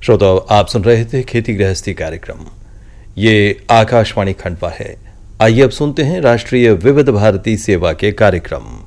श्रोताओं, आप सुन रहे थे खेती गृहस्थी कार्यक्रम। ये आकाशवाणी खंडवा है। आइए अब सुनते हैं राष्ट्रीय विविध भारती सेवा के कार्यक्रम।